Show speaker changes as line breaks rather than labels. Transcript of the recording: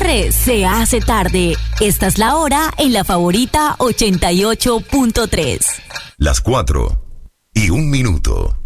Siempre se hace tarde. Esta es la hora en La Favorita 88.3.
Las 4:01.